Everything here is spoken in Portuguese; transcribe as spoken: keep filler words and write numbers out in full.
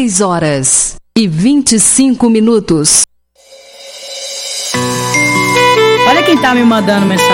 seis horas e vinte e cinco minutos. Olha quem tá me mandando mensagem.